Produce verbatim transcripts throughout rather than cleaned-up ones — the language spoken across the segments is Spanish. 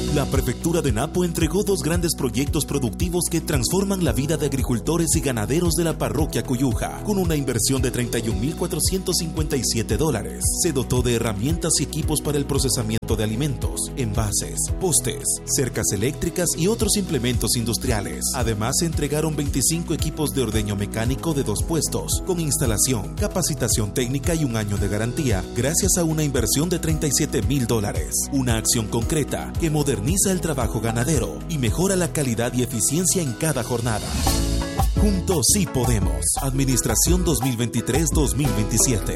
La Prefectura de Napo entregó dos grandes proyectos productivos que transforman la vida de agricultores y ganaderos de la parroquia Cuyuja. Con una inversión de treinta y un mil cuatrocientos cincuenta y siete dólares, se dotó de herramientas y equipos para el procesamiento de alimentos, envases, postes, cercas eléctricas y otros implementos industriales. Además, se entregaron veinticinco equipos de ordeño mecánico de dos puestos, con instalación, capacitación técnica y un año de garantía, gracias a una inversión de treinta y siete mil dólares. Una acción concreta que moderniza el trabajo ganadero y mejora la calidad y eficiencia en cada jornada. Juntos sí podemos. Administración dos mil veintitrés dos mil veintisiete.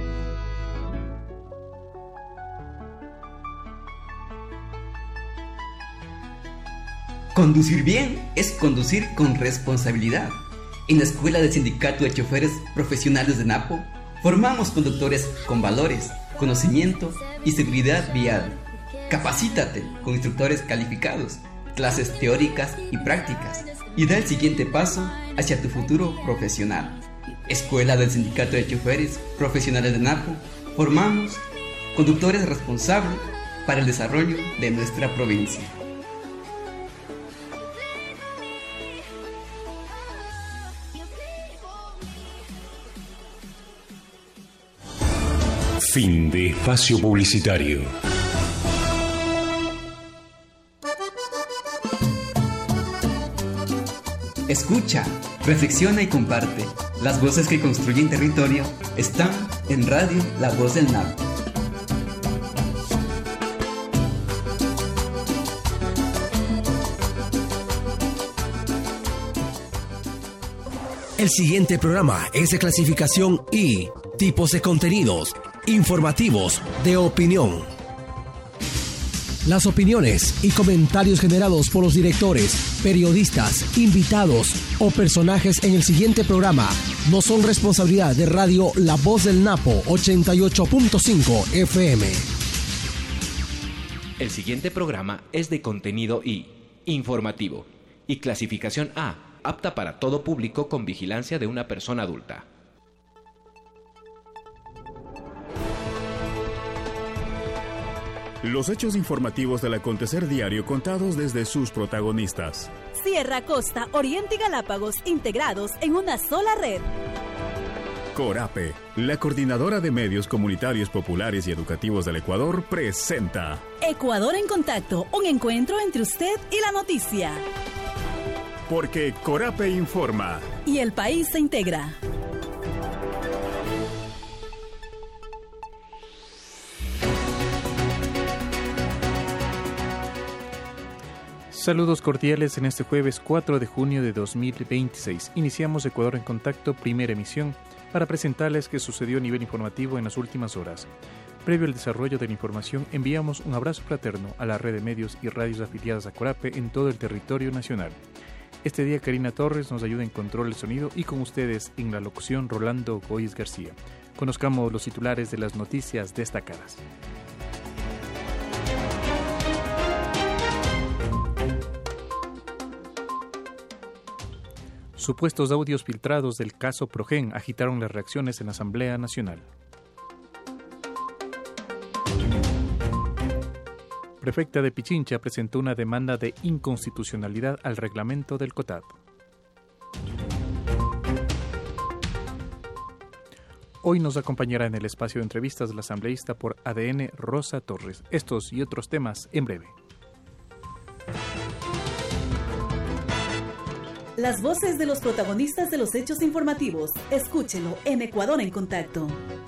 Conducir bien es conducir con responsabilidad. En la Escuela del Sindicato de Choferes Profesionales de Napo, formamos conductores con valores, conocimiento y seguridad vial. Capacítate con instructores calificados, clases teóricas y prácticas, y da el siguiente paso hacia tu futuro profesional. Escuela del Sindicato de Choferes Profesionales de Napo, formamos conductores responsables para el desarrollo de nuestra provincia. Fin de espacio publicitario. Escucha, reflexiona y comparte. Las voces que construyen territorio están en Radio La Voz del Napo. El siguiente programa es de clasificación I, tipos de contenidos, informativos, de opinión. Las opiniones y comentarios generados por los directores, periodistas, invitados o personajes en el siguiente programa no son responsabilidad de Radio La Voz del Napo ochenta y ocho punto cinco F M. El siguiente programa es de contenido I, informativo, y clasificación A, apta para todo público con vigilancia de una persona adulta. Los hechos informativos del acontecer diario contados desde sus protagonistas. Sierra, Costa, Oriente y Galápagos integrados en una sola red. Corape, la coordinadora de medios comunitarios populares y educativos del Ecuador, presenta Ecuador en Contacto, un encuentro entre usted y la noticia. Porque Corape informa. Y el país se integra. Saludos cordiales en este jueves cuatro de junio de dos mil veintiséis. Iniciamos Ecuador en Contacto, primera emisión, para presentarles qué sucedió a nivel informativo en las últimas horas. Previo al desarrollo de la información, enviamos un abrazo fraterno a la red de medios y radios afiliadas a Corape en todo el territorio nacional. Este día Karina Torres nos ayuda en control del sonido y con ustedes en la locución Rolando Goyes García. Conozcamos los titulares de las noticias destacadas. Supuestos audios filtrados del caso Progen agitaron las reacciones en la Asamblea Nacional. Prefecta de Pichincha presentó una demanda de inconstitucionalidad al reglamento del COTAD. Hoy nos acompañará en el espacio de entrevistas la asambleísta por A D N Rosa Torres. Estos y otros temas en breve. Las voces de los protagonistas de los hechos informativos. Escúchelo en Ecuador en Contacto.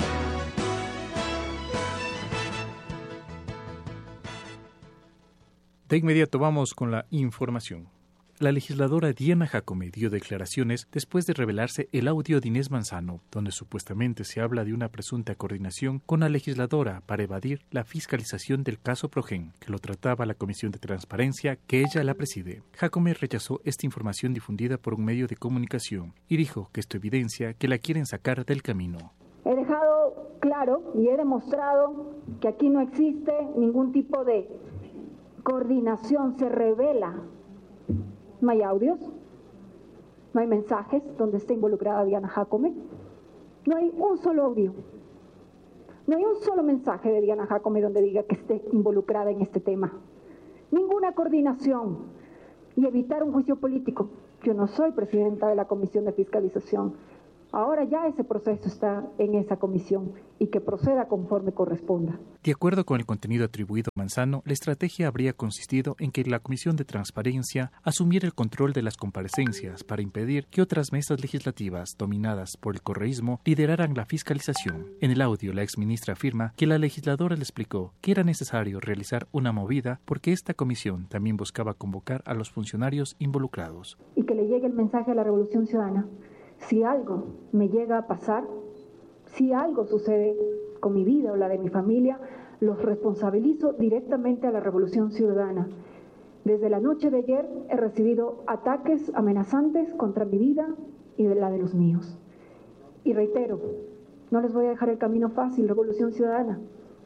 De inmediato vamos con la información. La legisladora Diana Jacome dio declaraciones después de revelarse el audio de Inés Manzano, donde supuestamente se habla de una presunta coordinación con la legisladora para evadir la fiscalización del caso Progen, que lo trataba la Comisión de Transparencia, que ella la preside. Jacome rechazó esta información difundida por un medio de comunicación y dijo que esto evidencia que la quieren sacar del camino. He dejado claro y he demostrado que aquí no existe ningún tipo de coordinación, se revela. No hay audios, no hay mensajes donde esté involucrada Diana Jacome, no hay un solo audio, no hay un solo mensaje de Diana Jacome donde diga que esté involucrada en este tema. ninguna coordinación y evitar un juicio político. Yo no soy presidenta de la Comisión de Fiscalización. Ahora ya ese proceso está en esa comisión y que proceda conforme corresponda. De acuerdo con el contenido atribuido a Manzano, la estrategia habría consistido en que la Comisión de Transparencia asumiera el control de las comparecencias para impedir que otras mesas legislativas dominadas por el correísmo lideraran la fiscalización. En el audio, la exministra afirma que la legisladora le explicó que era necesario realizar una movida porque esta comisión también buscaba convocar a los funcionarios involucrados. Y que le llegue el mensaje a la Revolución Ciudadana. Si algo me llega a pasar, si algo sucede con mi vida o la de mi familia, los responsabilizo directamente a la Revolución Ciudadana. Desde la noche de ayer he recibido ataques amenazantes contra mi vida y de la de los míos. Y reitero, no les voy a dejar el camino fácil, Revolución Ciudadana.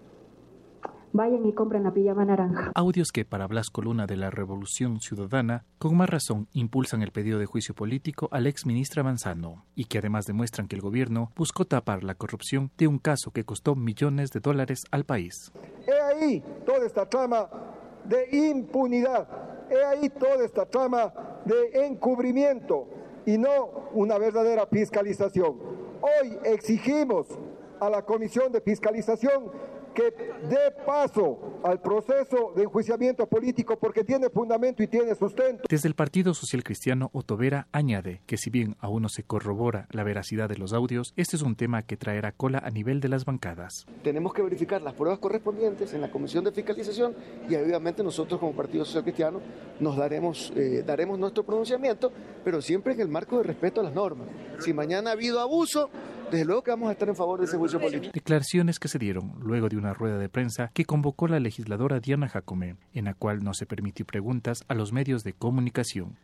Vayan y compren la pijama naranja. Audios que para Blasco Luna de la Revolución Ciudadana, con más razón, impulsan el pedido de juicio político a la exministra Manzano y que además demuestran que el gobierno buscó tapar la corrupción de un caso que costó millones de dólares al país. He ahí toda esta trama de impunidad, he ahí toda esta trama de encubrimiento y no una verdadera fiscalización. Hoy exigimos a la Comisión de Fiscalización que dé paso al proceso de enjuiciamiento político porque tiene fundamento y tiene sustento. Desde el Partido Social Cristiano, Otto Vera añade que si bien aún no se corrobora la veracidad de los audios, este es un tema que traerá cola a nivel de las bancadas. Tenemos que verificar las pruebas correspondientes en la Comisión de Fiscalización y obviamente nosotros como Partido Social Cristiano nos daremos, eh, daremos nuestro pronunciamiento, pero siempre en el marco de respeto a las normas. Si mañana ha habido abuso, desde luego que vamos a estar en favor de ese juicio político. Declaraciones que se dieron luego de una rueda de prensa que convocó la legisladora Diana Jacome, en la cual no se permitió preguntas a los medios de comunicación.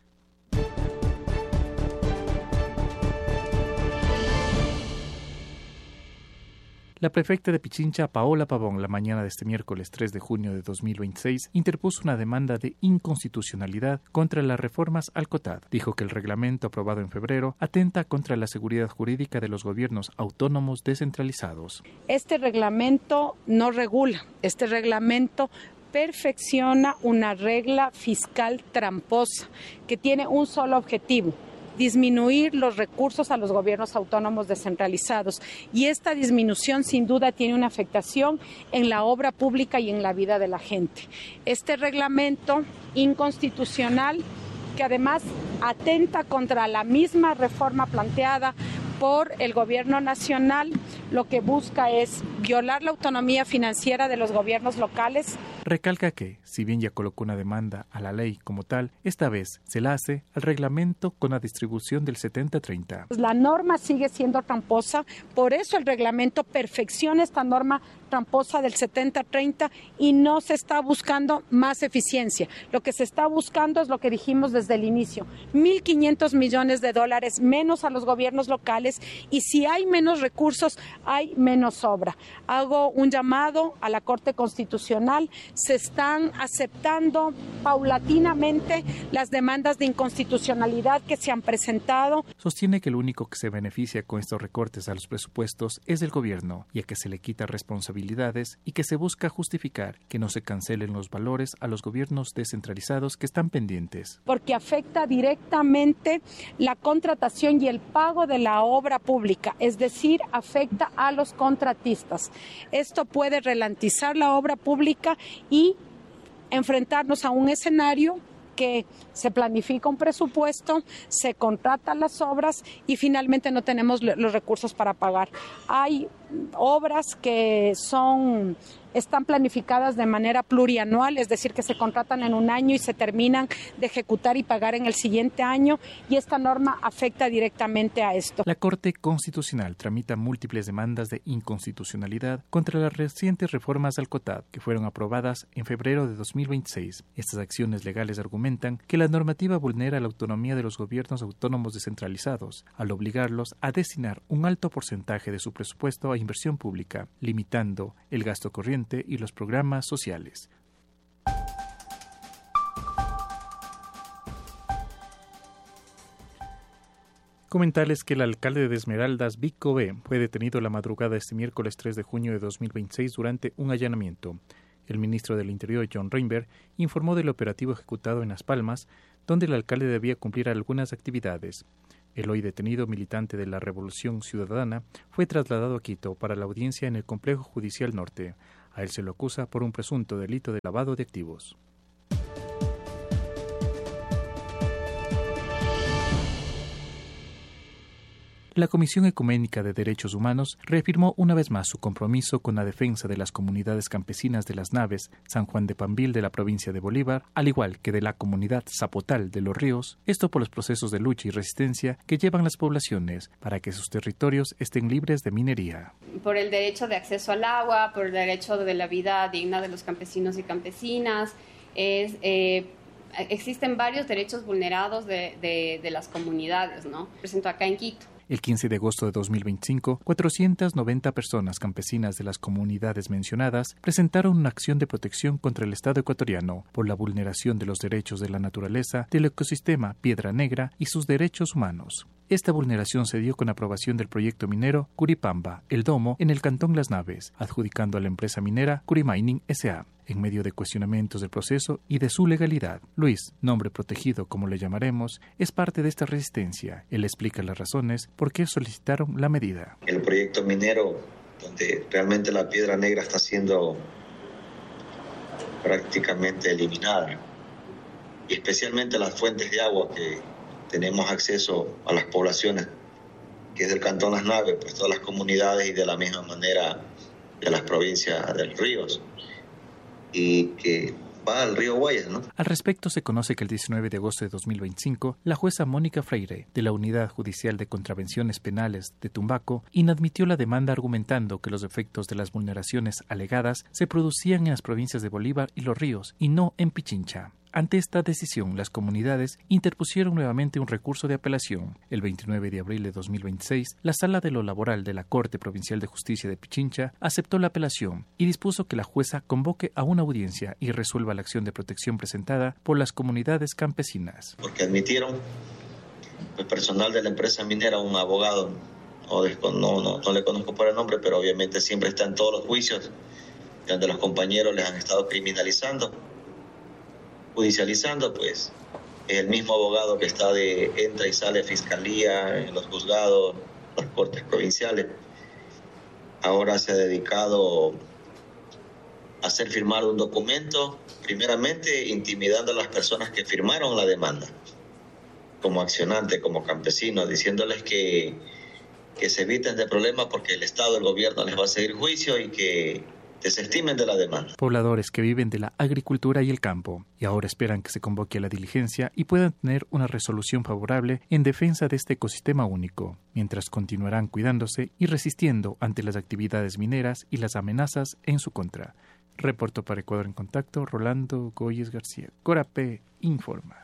La prefecta de Pichincha, Paola Pavón, la mañana de este miércoles tres de junio de dos mil veintiséis, interpuso una demanda de inconstitucionalidad contra las reformas al COTAD. Dijo que el reglamento aprobado en febrero atenta contra la seguridad jurídica de los gobiernos autónomos descentralizados. Este reglamento no regula, este reglamento perfecciona una regla fiscal tramposa que tiene un solo objetivo: disminuir los recursos a los gobiernos autónomos descentralizados, y esta disminución sin duda tiene una afectación en la obra pública y en la vida de la gente. Este reglamento inconstitucional, que además atenta contra la misma reforma planteada por el gobierno nacional, lo que busca es violar la autonomía financiera de los gobiernos locales. Recalca que, si bien ya colocó una demanda a la ley como tal, esta vez se la hace al reglamento con la distribución del setenta treinta. La norma sigue siendo tramposa, por eso el reglamento perfecciona esta norma tramposa del setenta treinta y no se está buscando más eficiencia. Lo que se está buscando es lo que dijimos desde el inicio: mil quinientos millones de dólares menos a los gobiernos locales, y si hay menos recursos, hay menos obra. Hago un llamado a la Corte Constitucional. Se están aceptando paulatinamente las demandas de inconstitucionalidad que se han presentado. Sostiene que el único que se beneficia con estos recortes a los presupuestos es el gobierno, ya que se le quita responsabilidades y que se busca justificar que no se cancelen los valores a los gobiernos descentralizados que están pendientes. Porque afecta directamente la contratación y el pago de la obra pública, es decir, afecta a los contratistas. Esto puede ralentizar la obra pública y enfrentarnos a un escenario que se planifica un presupuesto, se contratan las obras y finalmente no tenemos los recursos para pagar. Hay obras que son están planificadas de manera plurianual, es decir, que se contratan en un año y se terminan de ejecutar y pagar en el siguiente año, y esta norma afecta directamente a esto. La Corte Constitucional tramita múltiples demandas de inconstitucionalidad contra las recientes reformas al COTAD que fueron aprobadas en febrero de dos mil veintiséis. Estas acciones legales argumentan que la normativa vulnera la autonomía de los gobiernos autónomos descentralizados al obligarlos a destinar un alto porcentaje de su presupuesto a inversión pública, limitando el gasto corriente y los programas sociales. Comentarles que el alcalde de Esmeraldas, Vico B., fue detenido la madrugada de este miércoles tres de junio de dos mil veintiséis durante un allanamiento. El ministro del Interior, John Reinberg, informó del operativo ejecutado en Las Palmas, donde el alcalde debía cumplir algunas actividades. El hoy detenido militante de la Revolución Ciudadana fue trasladado a Quito para la audiencia en el Complejo Judicial Norte. A él se lo acusa por un presunto delito de lavado de activos. La Comisión Ecuménica de Derechos Humanos reafirmó una vez más su compromiso con la defensa de las comunidades campesinas de Las Naves, San Juan de Pambil de la provincia de Bolívar, al igual que de la comunidad Zapotal de Los Ríos, esto por los procesos de lucha y resistencia que llevan las poblaciones para que sus territorios estén libres de minería. Por el derecho de acceso al agua, por el derecho de la vida digna de los campesinos y campesinas, es... Eh, existen varios derechos vulnerados de, de, de las comunidades, ¿no? Presento acá en Quito. El quince de agosto de dos mil veinticinco, cuatrocientas noventa personas campesinas de las comunidades mencionadas presentaron una acción de protección contra el Estado ecuatoriano por la vulneración de los derechos de la naturaleza, del ecosistema Piedra Negra y sus derechos humanos. Esta vulneración se dio con aprobación del proyecto minero Curipamba, El Domo, en el cantón Las Naves, adjudicando a la empresa minera Curimining S A en medio de cuestionamientos del proceso y de su legalidad. Luis, nombre protegido como le llamaremos, es parte de esta resistencia. Él explica las razones por qué solicitaron la medida. El proyecto minero, donde realmente la piedra negra está siendo prácticamente eliminada, y especialmente las fuentes de agua que tenemos acceso a las poblaciones, que es del cantón Las Naves, pues todas las comunidades y de la misma manera de las provincias del Ríos, y que va al río Guayas, ¿no? Al respecto, se conoce que el diecinueve de agosto de dos mil veinticinco, la jueza Mónica Freire, de la Unidad Judicial de Contravenciones Penales de Tumbaco, inadmitió la demanda argumentando que los efectos de las vulneraciones alegadas se producían en las provincias de Bolívar y Los Ríos, y no en Pichincha. Ante esta decisión, las comunidades interpusieron nuevamente un recurso de apelación. El veintinueve de abril de dos mil veintiséis, la Sala de lo Laboral de la Corte Provincial de Justicia de Pichincha aceptó la apelación y dispuso que la jueza convoque a una audiencia y resuelva la acción de protección presentada por las comunidades campesinas. Porque admitieron el personal de la empresa minera, un abogado, no, no, no, no le conozco por el nombre, pero obviamente siempre está en todos los juicios donde los compañeros les han estado criminalizando, judicializando, pues el mismo abogado que está de entra y sale fiscalía, en los juzgados, las cortes provinciales, ahora se ha dedicado a hacer firmar un documento, primeramente intimidando a las personas que firmaron la demanda, como accionantes, como campesinos, diciéndoles que, que se eviten de problemas porque el Estado, el gobierno les va a seguir juicio y que desestimen de la demanda. Pobladores que viven de la agricultura y el campo y ahora esperan que se convoque a la diligencia y puedan tener una resolución favorable en defensa de este ecosistema único, mientras continuarán cuidándose y resistiendo ante las actividades mineras y las amenazas en su contra. Reportó para Ecuador en Contacto Rolando Goyes García. Corapé informa.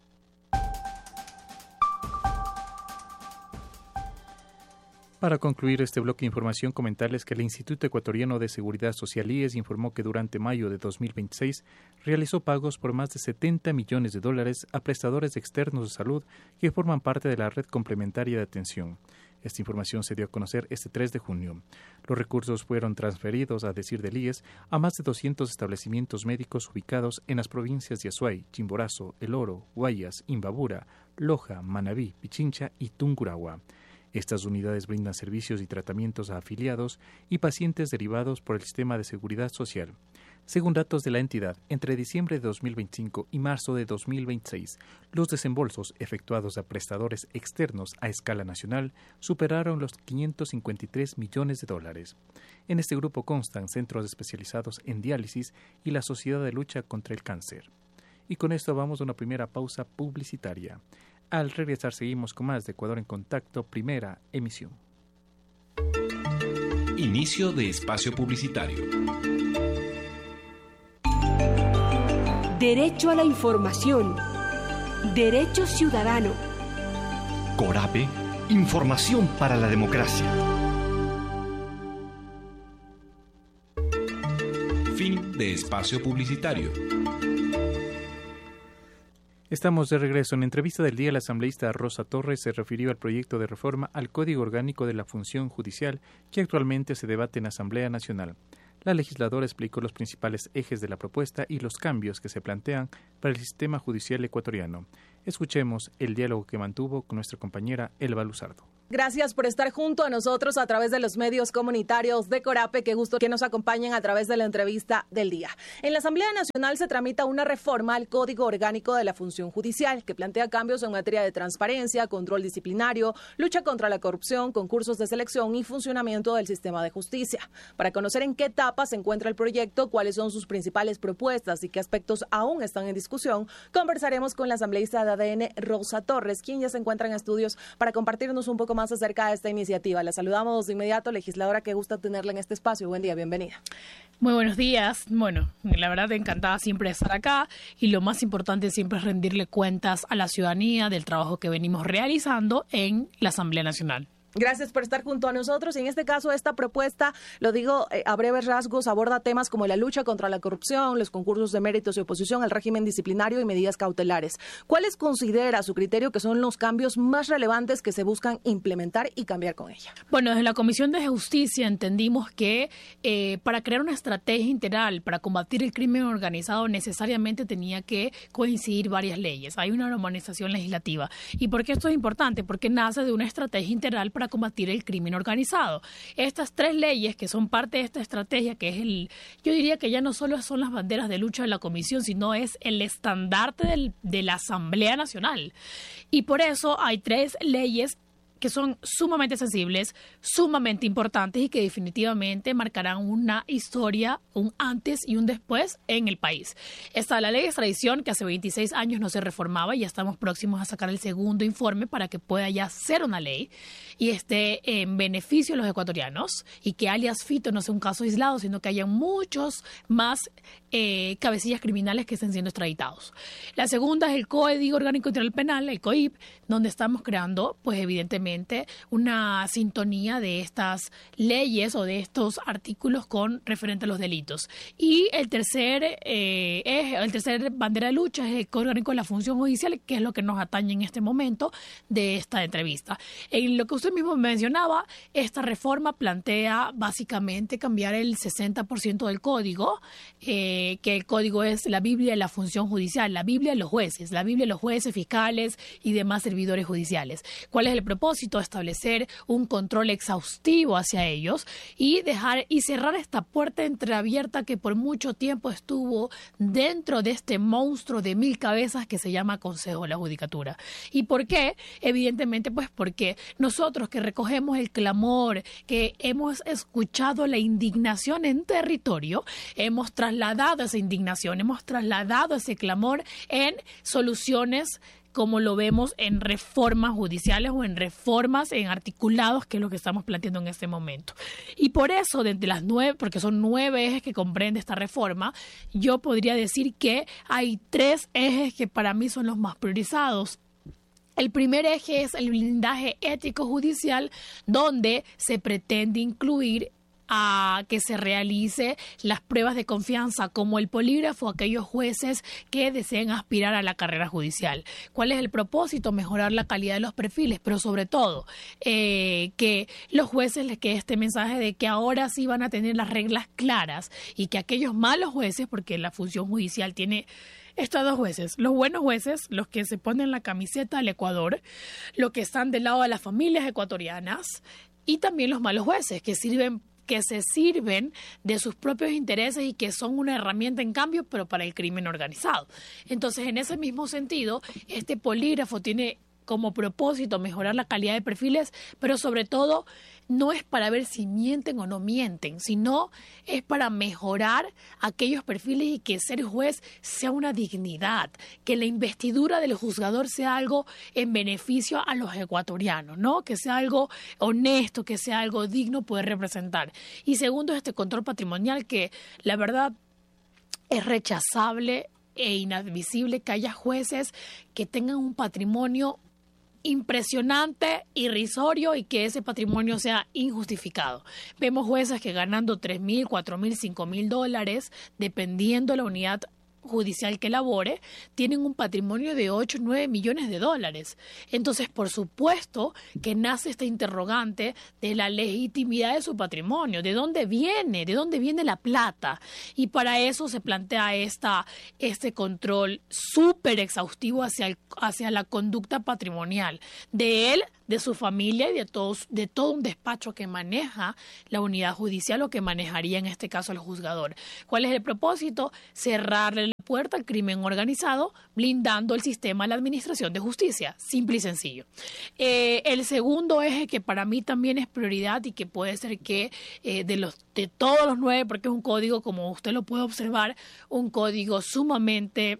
Para concluir este bloque de información, comentarles que el Instituto Ecuatoriano de Seguridad Social I E S informó que durante mayo de dos mil veintiséis realizó pagos por más de setenta millones de dólares a prestadores externos de salud que forman parte de la red complementaria de atención. Esta información se dio a conocer este tres de junio. Los recursos fueron transferidos, a decir del I E S, a más de doscientos establecimientos médicos ubicados en las provincias de Azuay, Chimborazo, El Oro, Guayas, Imbabura, Loja, Manabí, Pichincha y Tungurahua. Estas unidades brindan servicios y tratamientos a afiliados y pacientes derivados por el sistema de seguridad social. Según datos de la entidad, entre diciembre de dos mil veinticinco y marzo de dos mil veintiséis, los desembolsos efectuados a prestadores externos a escala nacional superaron los quinientos cincuenta y tres millones de dólares. En este grupo constan centros especializados en diálisis y la Sociedad de Lucha contra el Cáncer. Y con esto vamos a una primera pausa publicitaria. Al regresar seguimos con más de Ecuador en Contacto, primera emisión. Inicio de espacio publicitario. Derecho a la información. Derecho ciudadano. Corape, información para la democracia. Fin de espacio publicitario. Estamos de regreso. En entrevista del día, la asambleísta Rosa Torres se refirió al proyecto de reforma al Código Orgánico de la Función Judicial que actualmente se debate en Asamblea Nacional. La legisladora explicó los principales ejes de la propuesta y los cambios que se plantean para el sistema judicial ecuatoriano. Escuchemos el diálogo que mantuvo con nuestra compañera Elba Luzardo. Gracias por estar junto a nosotros a través de los medios comunitarios de Corape. Qué gusto que nos acompañen a través de la entrevista del día. En la Asamblea Nacional se tramita una reforma al Código Orgánico de la Función Judicial que plantea cambios en materia de transparencia, control disciplinario, lucha contra la corrupción, concursos de selección y funcionamiento del sistema de justicia. Para conocer en qué etapa se encuentra el proyecto, cuáles son sus principales propuestas y qué aspectos aún están en discusión, conversaremos con la asambleísta de A D N, Rosa Torres, quien ya se encuentra en estudios para compartirnos un poco más acerca de esta iniciativa. La saludamos de inmediato, legisladora, qué gusto tenerla en este espacio. Buen día, bienvenida. Muy buenos días. Bueno, la verdad encantada siempre de estar acá y lo más importante siempre es rendirle cuentas a la ciudadanía del trabajo que venimos realizando en la Asamblea Nacional. Gracias por estar junto a nosotros. Y en este caso, esta propuesta, lo digo eh, a breves rasgos, aborda temas como la lucha contra la corrupción, los concursos de méritos y oposición, el régimen disciplinario y medidas cautelares. ¿Cuáles considera, a su criterio, que son los cambios más relevantes que se buscan implementar y cambiar con ella? Bueno, desde la Comisión de Justicia entendimos que eh, para crear una estrategia integral para combatir el crimen organizado necesariamente tenía que coincidir varias leyes. Hay una armonización legislativa. ¿Y por qué esto es importante? Porque nace de una estrategia integral para combatir el crimen organizado. Estas tres leyes que son parte de esta estrategia, que es el, yo diría que ya no solo son las banderas de lucha de la Comisión, sino es el estandarte del, de la Asamblea Nacional. Y por eso hay tres leyes que son sumamente sensibles, sumamente importantes y que definitivamente marcarán una historia, un antes y un después en el país. Está la ley de extradición, que hace veintiséis años no se reformaba y ya estamos próximos a sacar el segundo informe para que pueda ya ser una ley y esté en beneficio de los ecuatorianos y que alias Fito no sea un caso aislado, sino que haya muchos más eh, cabecillas criminales que estén siendo extraditados. La segunda es el Código Orgánico Integral Penal, el C O I P, donde estamos creando, pues evidentemente, una sintonía de estas leyes o de estos artículos con referente a los delitos. Y el tercer eh, es, el tercer bandera de lucha es el Código Orgánico de la Función Judicial, que es lo que nos atañe en este momento de esta entrevista. En lo que usted mismo mencionaba, esta reforma plantea básicamente cambiar el sesenta por ciento del código, eh, que el código es la Biblia de la Función Judicial, la Biblia de los jueces, la Biblia de los jueces, fiscales y demás servidores judiciales. ¿Cuál es el propósito? Establecer un control exhaustivo hacia ellos y dejar y cerrar esta puerta entreabierta que por mucho tiempo estuvo dentro de este monstruo de mil cabezas que se llama Consejo de la Judicatura. ¿Y por qué? Evidentemente, pues porque nosotros que recogemos el clamor, que hemos escuchado la indignación en territorio, hemos trasladado esa indignación, hemos trasladado ese clamor en soluciones como lo vemos en reformas judiciales o en reformas en articulados, que es lo que estamos planteando en este momento. Y por eso, de entre las nueve, porque son nueve ejes que comprende esta reforma, yo podría decir que hay tres ejes que para mí son los más priorizados. El primer eje es el blindaje ético judicial, donde se pretende incluir a que se realice las pruebas de confianza como el polígrafo a aquellos jueces que deseen aspirar a la carrera judicial. ¿Cuál es el propósito? Mejorar la calidad de los perfiles, pero sobre todo eh, que los jueces les quede este mensaje de que ahora sí van a tener las reglas claras y que aquellos malos jueces, porque la función judicial tiene estos dos jueces, los buenos jueces, los que se ponen la camiseta al Ecuador, los que están del lado de las familias ecuatorianas, y también los malos jueces que sirven que se sirven de sus propios intereses y que son una herramienta en cambio, pero para el crimen organizado. Entonces, en ese mismo sentido, este polígrafo tiene como propósito mejorar la calidad de perfiles, pero sobre todo no es para ver si mienten o no mienten, sino es para mejorar aquellos perfiles y que ser juez sea una dignidad, que la investidura del juzgador sea algo en beneficio a los ecuatorianos, ¿no? Que sea algo honesto, que sea algo digno poder representar. Y segundo, este control patrimonial que la verdad es rechazable e inadmisible que haya jueces que tengan un patrimonio impresionante, irrisorio y que ese patrimonio sea injustificado. Vemos jueces que ganando tres mil, cuatro mil, cinco mil dólares, dependiendo la unidad judicial que elabore, tienen un patrimonio de ocho, nueve millones de dólares. Entonces, por supuesto que nace esta interrogante de la legitimidad de su patrimonio, de dónde viene, de dónde viene la plata. Y para eso se plantea esta, este control súper exhaustivo hacia, el, hacia la conducta patrimonial de él, de su familia y de todos, de todo un despacho que maneja la unidad judicial o que manejaría en este caso el juzgador. ¿Cuál es el propósito? Cerrarle la puerta al crimen organizado, blindando el sistema de la administración de justicia, simple y sencillo. Eh, el segundo eje que para mí también es prioridad y que puede ser que eh, de los de todos los nueve, porque es un código, como usted lo puede observar, un código sumamente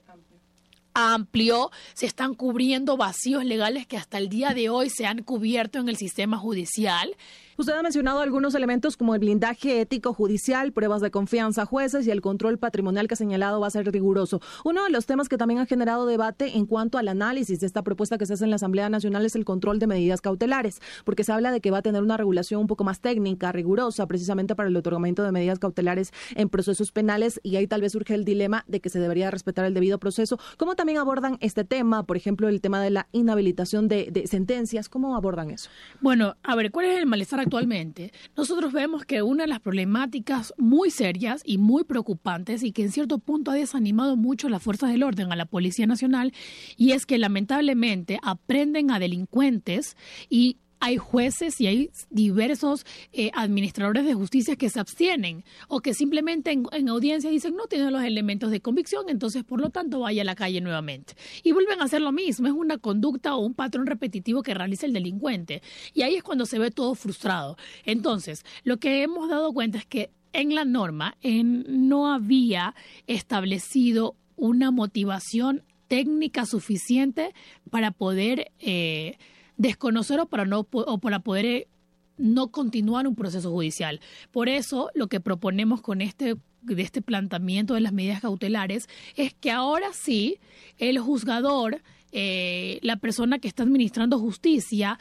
amplio, se están cubriendo vacíos legales que hasta el día de hoy se han cubierto en el sistema judicial. Usted ha mencionado algunos elementos como el blindaje ético judicial, pruebas de confianza a jueces y el control patrimonial que ha señalado va a ser riguroso. Uno de los temas que también ha generado debate en cuanto al análisis de esta propuesta que se hace en la Asamblea Nacional es el control de medidas cautelares, porque se habla de que va a tener una regulación un poco más técnica, rigurosa, precisamente para el otorgamiento de medidas cautelares en procesos penales, y ahí tal vez surge el dilema de que se debería respetar el debido proceso. ¿Cómo también abordan este tema? Por ejemplo, el tema de la inhabilitación de, de sentencias. ¿Cómo abordan eso? Bueno, a ver, ¿cuál es el malestar actualmente? Nosotros vemos que una de las problemáticas muy serias y muy preocupantes y que en cierto punto ha desanimado mucho a las fuerzas del orden, a la Policía Nacional, y es que lamentablemente aprenden a delincuentes y hay jueces y hay diversos eh, administradores de justicia que se abstienen o que simplemente en, en audiencia dicen no tienen los elementos de convicción, entonces por lo tanto vaya a la calle nuevamente. Y vuelven a hacer lo mismo, es una conducta o un patrón repetitivo que realiza el delincuente. Y ahí es cuando se ve todo frustrado. Entonces, lo que hemos dado cuenta es que en la norma en, no había establecido una motivación técnica suficiente para poder Eh, desconocer o para no o para poder eh, no continuar un proceso judicial. Por eso lo que proponemos con este de este planteamiento de las medidas cautelares es que ahora sí el juzgador, eh, la persona que está administrando justicia,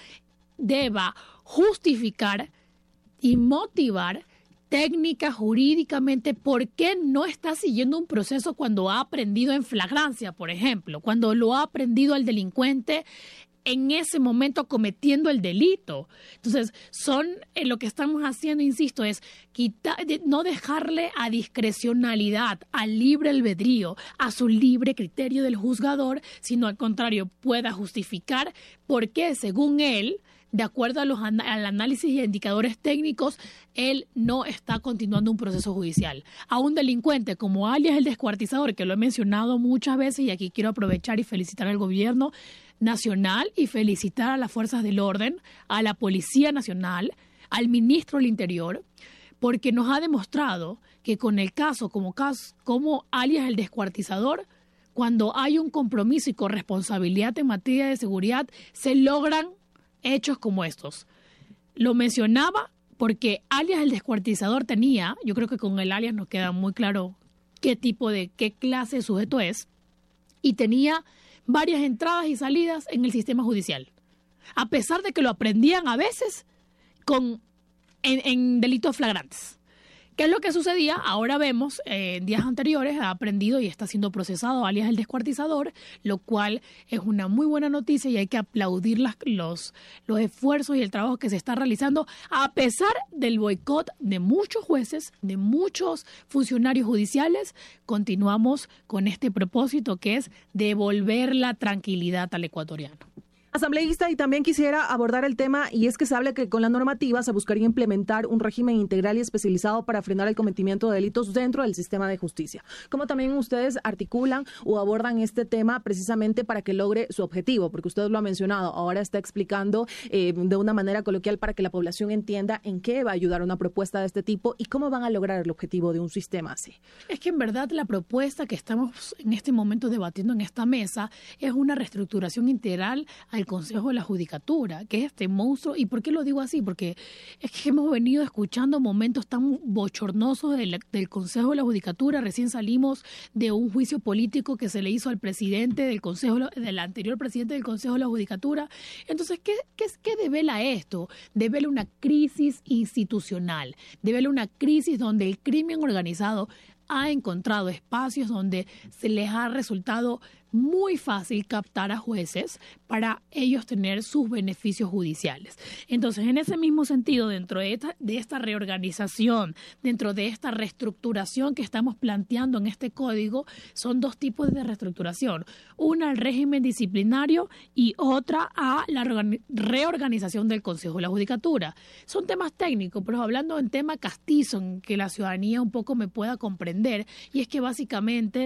deba justificar y motivar técnica, jurídicamente, por qué no está siguiendo un proceso cuando ha aprendido en flagrancia, por ejemplo, cuando lo ha aprendido al delincuente en ese momento cometiendo el delito. Entonces, son eh, lo que estamos haciendo, insisto, es quitar, no dejarle a discrecionalidad, al libre albedrío, a su libre criterio del juzgador, sino al contrario, pueda justificar por qué, según él, de acuerdo a los al análisis y indicadores técnicos, él no está continuando un proceso judicial. A un delincuente como alias el descuartizador, que lo he mencionado muchas veces y aquí quiero aprovechar y felicitar al gobierno nacional y felicitar a las fuerzas del orden, a la Policía Nacional, al ministro del Interior, porque nos ha demostrado que con el caso como, caso, como alias el descuartizador, cuando hay un compromiso y corresponsabilidad en materia de seguridad, se logran hechos como estos. Lo mencionaba porque alias el descuartizador tenía, yo creo que con el alias nos queda muy claro qué tipo de, qué clase de sujeto es, y tenía varias entradas y salidas en el sistema judicial, a pesar de que lo aprendían a veces con en, en delitos flagrantes. ¿Qué es lo que sucedía? Ahora vemos, eh, en días anteriores ha aprendido y está siendo procesado alias el descuartizador, lo cual es una muy buena noticia y hay que aplaudir las, los, los esfuerzos y el trabajo que se está realizando a pesar del boicot de muchos jueces, de muchos funcionarios judiciales. Continuamos con este propósito que es devolver la tranquilidad al ecuatoriano. Asambleísta, y también quisiera abordar el tema, y es que se habla que con la normativa se buscaría implementar un régimen integral y especializado para frenar el cometimiento de delitos dentro del sistema de justicia. ¿Cómo también ustedes articulan o abordan este tema precisamente para que logre su objetivo? Porque usted lo ha mencionado, ahora está explicando eh, de una manera coloquial para que la población entienda en qué va a ayudar una propuesta de este tipo y cómo van a lograr el objetivo de un sistema así. Es que en verdad la propuesta que estamos en este momento debatiendo en esta mesa es una reestructuración integral al el Consejo de la Judicatura, que es este monstruo. ¿Y por qué lo digo así? Porque es que hemos venido escuchando momentos tan bochornosos del, del Consejo de la Judicatura. Recién salimos de un juicio político que se le hizo al presidente del Consejo, del anterior presidente del Consejo de la Judicatura. Entonces, ¿qué, qué, qué devela esto? Devela una crisis institucional, devela una crisis donde el crimen organizado ha encontrado espacios donde se les ha resultado muy fácil captar a jueces para ellos tener sus beneficios judiciales. Entonces, en ese mismo sentido, dentro de esta, de esta reorganización, dentro de esta reestructuración que estamos planteando en este código, son dos tipos de reestructuración. Una al régimen disciplinario y otra a la reorganización del Consejo de la Judicatura. Son temas técnicos, pero hablando en tema castizo, en que la ciudadanía un poco me pueda comprender, y es que básicamente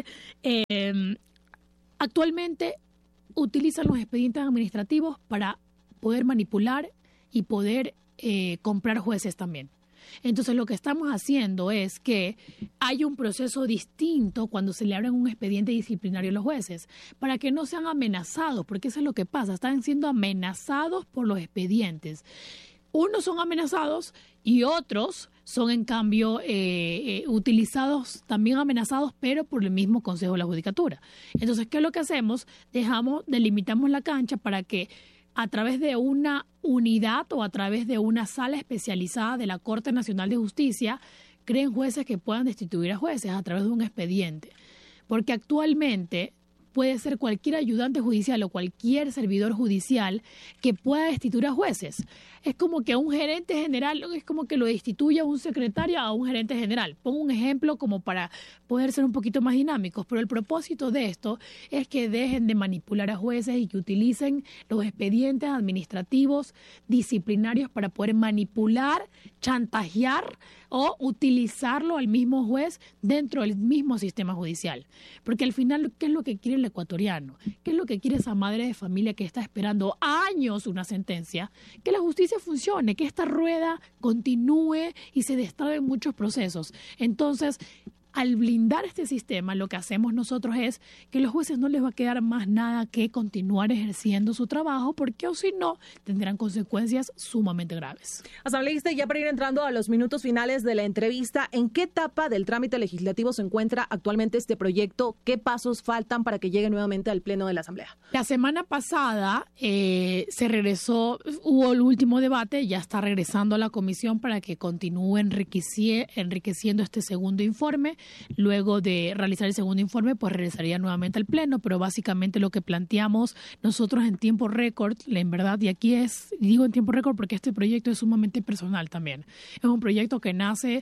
eh, actualmente utilizan los expedientes administrativos para poder manipular y poder eh, comprar jueces también. Entonces, lo que estamos haciendo es que hay un proceso distinto cuando se le abren un expediente disciplinario a los jueces, para que no sean amenazados, porque eso es lo que pasa, están siendo amenazados por los expedientes. Unos son amenazados y otros son, en cambio, eh, eh, utilizados, también amenazados, pero por el mismo Consejo de la Judicatura. Entonces, ¿qué es lo que hacemos? Dejamos, delimitamos la cancha para que a través de una unidad o a través de una sala especializada de la Corte Nacional de Justicia creen jueces que puedan destituir a jueces a través de un expediente. Porque actualmente puede ser cualquier ayudante judicial o cualquier servidor judicial que pueda destituir a jueces. Es como que a un gerente general, es como que lo destituya un secretario a un gerente general. Pongo un ejemplo como para poder ser un poquito más dinámicos, pero el propósito de esto es que dejen de manipular a jueces y que utilicen los expedientes administrativos disciplinarios para poder manipular, chantajear o utilizarlo al mismo juez dentro del mismo sistema judicial. Porque al final, ¿qué es lo que quiere el ecuatoriano? ¿Qué es lo que quiere esa madre de familia que está esperando años una sentencia? Que la justicia funcione, que esta rueda continúe y se destraben muchos procesos. Entonces, al blindar este sistema, lo que hacemos nosotros es que a los jueces no les va a quedar más nada que continuar ejerciendo su trabajo, porque o si no, tendrán consecuencias sumamente graves. Asambleísta, ya para ir entrando a los minutos finales de la entrevista, ¿en qué etapa del trámite legislativo se encuentra actualmente este proyecto? ¿Qué pasos faltan para que llegue nuevamente al Pleno de la Asamblea? La semana pasada eh, se regresó, hubo el último debate, ya está regresando a la comisión para que continúe enriqueci- enriqueciendo este segundo informe. Luego de realizar el segundo informe, pues regresaría nuevamente al Pleno, pero básicamente lo que planteamos nosotros en tiempo récord, en verdad, y aquí es, digo en tiempo récord porque este proyecto es sumamente personal también. Es un proyecto que nace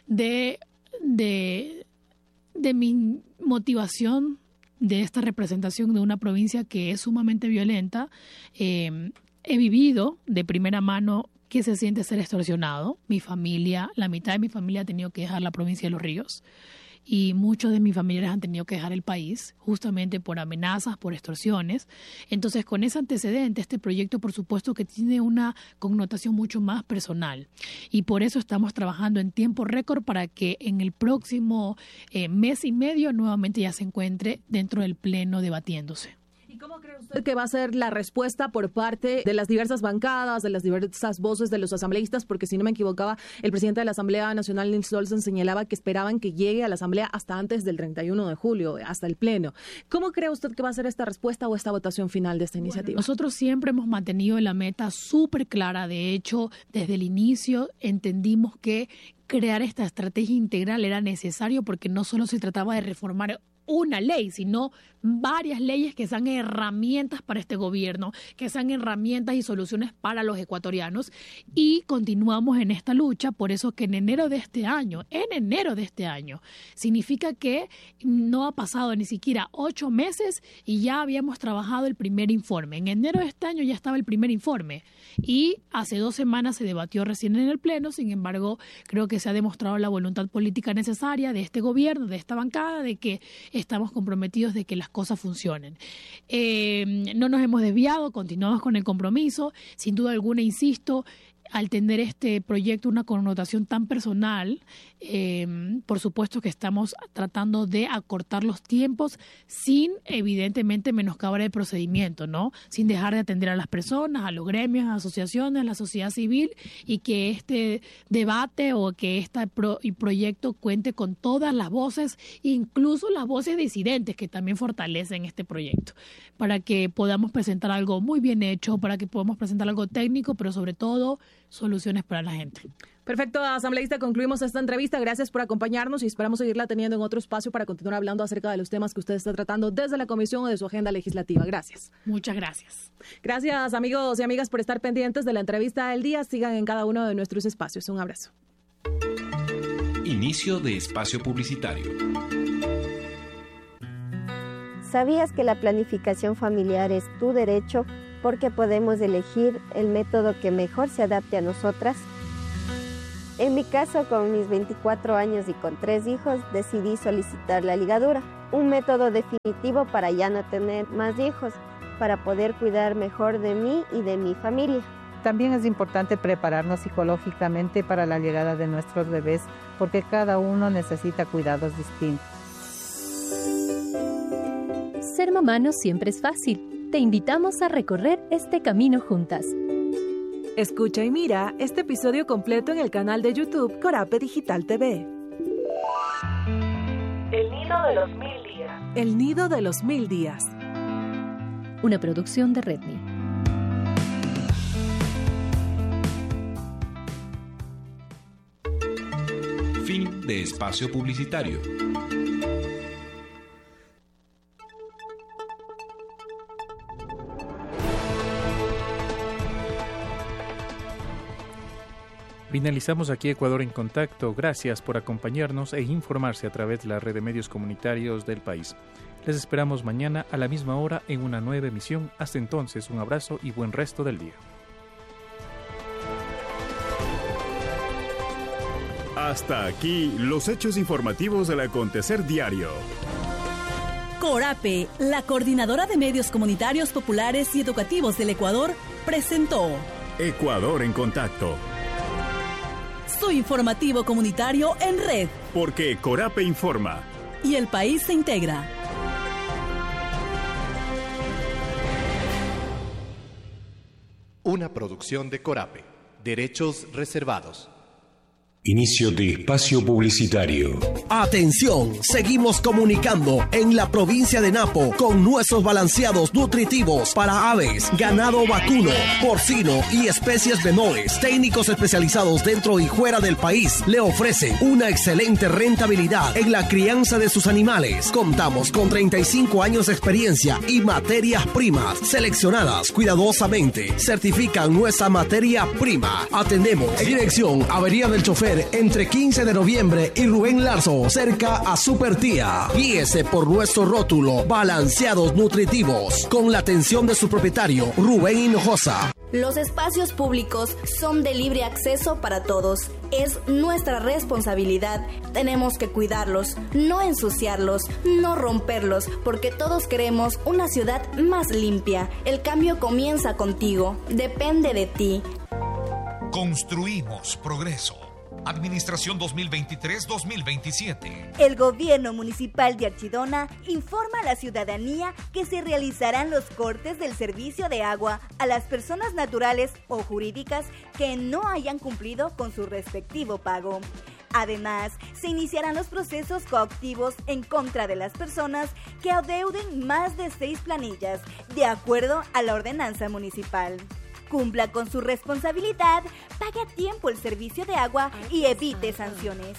de, de, de mi motivación de esta representación de una provincia que es sumamente violenta. Eh, he vivido de primera mano que se siente ser extorsionado. Mi familia, la mitad de mi familia ha tenido que dejar la provincia de Los Ríos y muchos de mis familiares han tenido que dejar el país justamente por amenazas, por extorsiones. Entonces, con ese antecedente, este proyecto, por supuesto, que tiene una connotación mucho más personal. Y por eso estamos trabajando en tiempo récord para que en el próximo eh, mes y medio nuevamente ya se encuentre dentro del Pleno debatiéndose. ¿Y cómo cree usted que va a ser la respuesta por parte de las diversas bancadas, de las diversas voces de los asambleístas? Porque si no me equivocaba, el presidente de la Asamblea Nacional, Nils Olsen, señalaba que esperaban que llegue a la Asamblea hasta antes del treinta y uno de julio, hasta el Pleno. ¿Cómo cree usted que va a ser esta respuesta o esta votación final de esta iniciativa? Bueno, nosotros siempre hemos mantenido la meta súper clara. De hecho, desde el inicio entendimos que crear esta estrategia integral era necesario porque no solo se trataba de reformar una ley, sino varias leyes que sean herramientas para este gobierno, que sean herramientas y soluciones para los ecuatorianos, y continuamos en esta lucha. Por eso que en enero de este año, en enero de este año, significa que no ha pasado ni siquiera ocho meses y ya habíamos trabajado el primer informe. En enero de este año ya estaba el primer informe y hace dos semanas se debatió recién en el Pleno. Sin embargo, creo que se ha demostrado la voluntad política necesaria de este gobierno, de esta bancada, de que estamos comprometidos de que las cosas funcionen. Eh, no nos hemos desviado, continuamos con el compromiso. Sin duda alguna, insisto, al tener este proyecto una connotación tan personal, eh, por supuesto que estamos tratando de acortar los tiempos sin, evidentemente, menoscabar el procedimiento, ¿no? Sin dejar de atender a las personas, a los gremios, a las asociaciones, a la sociedad civil, y que este debate o que este pro- proyecto cuente con todas las voces, incluso las voces disidentes que también fortalecen este proyecto, para que podamos presentar algo muy bien hecho, para que podamos presentar algo técnico, pero sobre todo soluciones para la gente. Perfecto, asambleísta, concluimos esta entrevista. Gracias por acompañarnos y esperamos seguirla teniendo en otro espacio para continuar hablando acerca de los temas que usted está tratando desde la comisión o de su agenda legislativa. Gracias. Muchas gracias. Gracias, amigos y amigas, por estar pendientes de la entrevista del día. Sigan en cada uno de nuestros espacios. Un abrazo. Inicio de espacio publicitario. ¿Sabías que la planificación familiar es tu derecho porque podemos elegir el método que mejor se adapte a nosotras? En mi caso, con mis veinticuatro años y con tres hijos, decidí solicitar la ligadura, un método definitivo para ya no tener más hijos, para poder cuidar mejor de mí y de mi familia. También es importante prepararnos psicológicamente para la llegada de nuestros bebés, porque cada uno necesita cuidados distintos. Ser mamá no siempre es fácil. Te invitamos a recorrer este camino juntas. Escucha y mira este episodio completo en el canal de YouTube Corape Digital T V. El nido de los mil días. El nido de los mil días. Una producción de Redmi. Fin de espacio publicitario. Finalizamos aquí Ecuador en Contacto. Gracias por acompañarnos e informarse a través de la red de medios comunitarios del país. Les esperamos mañana a la misma hora en una nueva emisión. Hasta entonces, un abrazo y buen resto del día. Hasta aquí los hechos informativos del acontecer diario. Corape, la coordinadora de medios comunitarios populares y educativos del Ecuador, presentó Ecuador en Contacto. Su informativo comunitario en red. Porque Corape informa. Y el país se integra. Una producción de Corape. Derechos reservados. Inicio de espacio publicitario. Atención, seguimos comunicando en la provincia de Napo con nuestros balanceados nutritivos para aves, ganado vacuno, porcino y especies menores. Técnicos especializados dentro y fuera del país le ofrecen una excelente rentabilidad en la crianza de sus animales. Contamos con treinta y cinco años de experiencia y materias primas seleccionadas cuidadosamente. Certifican nuestra materia prima. Atendemos en dirección Avería del Chofer entre quince de noviembre y Rubén Larzo, cerca a Supertía. Guíese por nuestro rótulo Balanceados Nutritivos, con la atención de su propietario, Rubén Hinojosa. Los espacios públicos son de libre acceso para todos. Es nuestra responsabilidad. Tenemos que cuidarlos, no ensuciarlos, no romperlos, porque todos queremos una ciudad más limpia. El cambio comienza contigo. Depende de ti. Construimos progreso. Administración dos mil veintitrés dos mil veintisiete. El gobierno municipal de Archidona informa a la ciudadanía que se realizarán los cortes del servicio de agua a las personas naturales o jurídicas que no hayan cumplido con su respectivo pago. Además, se iniciarán los procesos coactivos en contra de las personas que adeuden más de seis planillas, de acuerdo a la ordenanza municipal. Cumpla con su responsabilidad, pague a tiempo el servicio de agua y evite sanciones.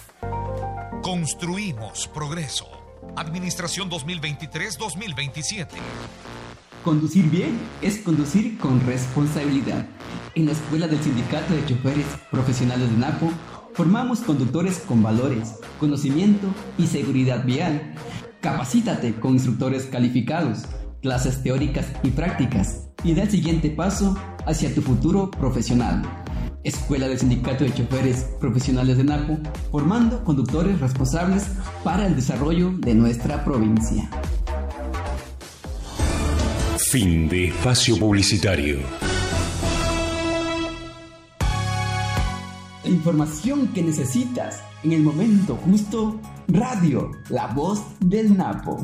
Construimos progreso. Administración dos mil veintitrés dos mil veintisiete. Conducir bien es conducir con responsabilidad. En la Escuela del Sindicato de Choferes Profesionales de Napo, formamos conductores con valores, conocimiento y seguridad vial. Capacítate con instructores calificados, clases teóricas y prácticas, y da el siguiente paso hacia tu futuro profesional. Escuela del Sindicato de Choferes Profesionales de Napo, formando conductores responsables para el desarrollo de nuestra provincia. Fin de espacio publicitario. La información que necesitas en el momento justo. Radio, la voz del Napo.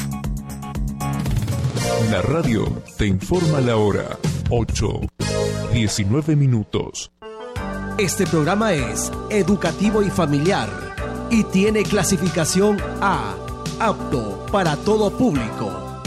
La radio te informa la hora. ocho, diecinueve minutos. Este programa es educativo y familiar y tiene clasificación A, apto para todo público.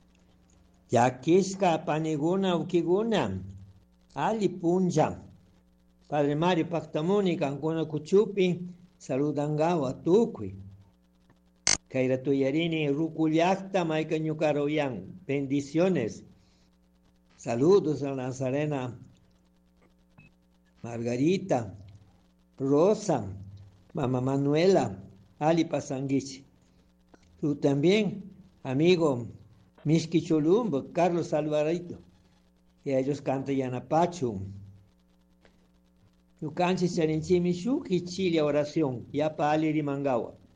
Yakiska paniguna ukiguna, ali punja, Padre Mario Pactamoni, Cancuna Cuchupi, saludangawa Tucui. Kaira Tuyarini, Rucullacta, Maica Ñucaroyan. Bendiciones. Saludos a Nazarena, Margarita, Rosa, Mamá Manuela, Ali Pasanguich. Tú también, amigo Mishki Cholumbo, Carlos Alvarito. Y ellos cantan Yanapachu. Yucanchi Sarinchimi Shuki Chile oración, Yapa Ali Rimangawa.